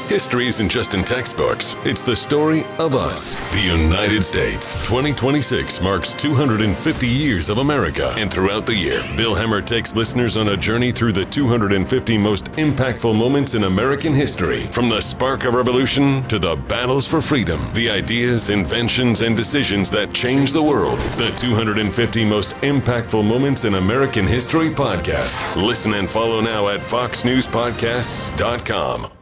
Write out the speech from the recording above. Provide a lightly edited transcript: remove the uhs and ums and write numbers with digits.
History isn't just in textbooks. It's the story of us, the United States. 2026 marks 250 years of America. And throughout the year, Bill Hemmer takes listeners on a journey through the 250 most impactful moments in American history. From the spark of revolution to the battles for freedom, the ideas, inventions, and decisions that changed the world. The 250 most impactful moments in American history podcast. Listen and follow now at foxnewspodcasts.com.